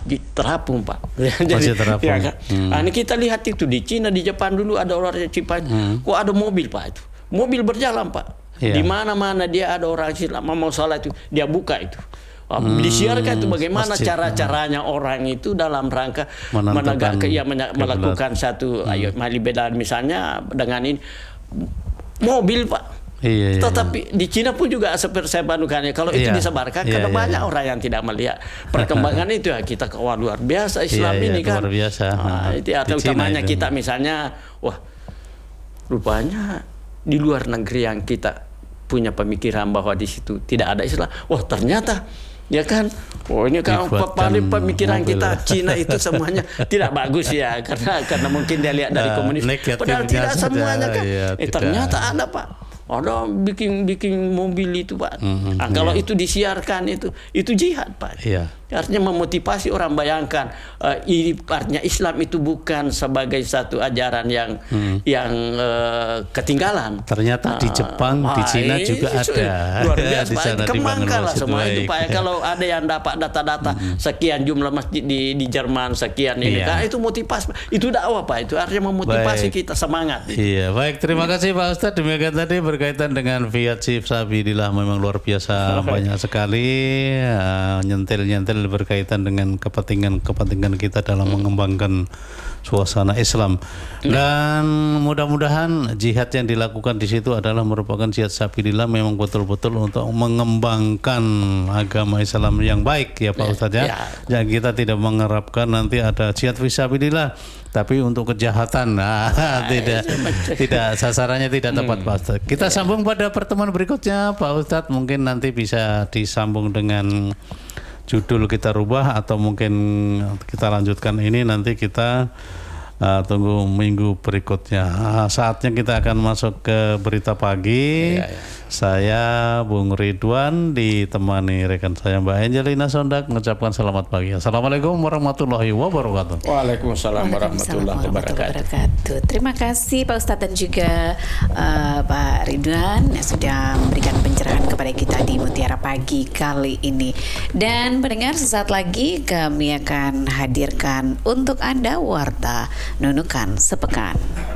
terapung Pak. Masih terapung. Ya kan? Ini kita lihat itu di Cina, di Jepang dulu ada orang yang kok ada mobil Pak itu. Mobil berjalan Pak. Di mana-mana dia ada orang Islam mau salat itu, dia buka itu. Disiarkan itu bagaimana cara-caranya orang itu dalam rangka melakukan satu malibedan misalnya dengan ini mobil Pak. Tetapi di Cina pun juga seperti saya panukannya, kalau itu disebarkan karena banyak orang yang tidak melihat perkembangan itu ya, kita wah luar biasa Islam ini kan. Luar biasa. Itu atau utamanya kita misalnya wah rupanya di luar negeri yang kita punya pemikiran bahwa di situ tidak ada Islam. Wah ternyata ya kan, oh ini kan paling pemikiran kita Cina itu semuanya tidak bagus ya karena mungkin dia lihat dari komunis. Padahal tidak semuanya kan. Ternyata ada Pak. Ada bikin mobil itu Pak. Kalau itu disiarkan itu jihad Pak. Artinya memotivasi orang, bayangkan artinya Islam itu bukan sebagai satu ajaran yang ketinggalan. Ternyata di Jepang, di Cina juga ada. Luar biasa Pak. Kembangkanlah semua itu Pak. Kalau ada yang dapat data-data sekian jumlah masjid di Jerman sekian ini kan itu motivasi. Itu dakwah Pak. Itu artinya memotivasi kita semangat. Iya, baik, terima kasih Pak Ustadz. Demikian tadi berkaitan dengan Fiat Fisabilillah, memang luar biasa banyak sekali nyentil-nyentil berkaitan dengan kepentingan kita dalam mengembangkan suasana Islam. Dan mudah-mudahan jihad yang dilakukan di situ adalah merupakan jihad sabilillah, memang betul-betul untuk mengembangkan agama Islam yang baik ya Pak Ustadz ya. Yang kita tidak mengharapkan nanti ada jihad fisabilillah tapi untuk kejahatan. Tidak sasarannya tidak tepat Pak Ustadz. Kita sambung pada pertemuan berikutnya Pak Ustadz, mungkin nanti bisa disambung dengan judul kita rubah atau mungkin kita lanjutkan ini, nanti kita tunggu minggu berikutnya. Saatnya kita akan masuk ke berita pagi. Saya Bung Ridwan ditemani rekan saya Mbak Angelina Sondak mengucapkan selamat pagi. Assalamualaikum warahmatullahi wabarakatuh. Waalaikumsalam warahmatullahi wabarakatuh. Terima kasih Pak Ustadz dan juga Pak Ridwan yang sudah memberikan pencerahan kepada kita di Mutiara Pagi kali ini. Dan pendengar, sesaat lagi kami akan hadirkan untuk Anda warta Nunukan Sepekan.